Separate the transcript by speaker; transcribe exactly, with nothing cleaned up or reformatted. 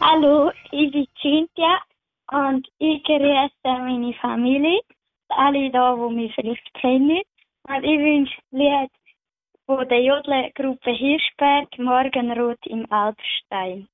Speaker 1: Hallo, ich bin Cynthia und ich grüße meine Familie, alle da, die mich vielleicht kennen. Und ich wünsche Lied von der Jodlergruppe Hirschberg, Morgenrot im Alpstein.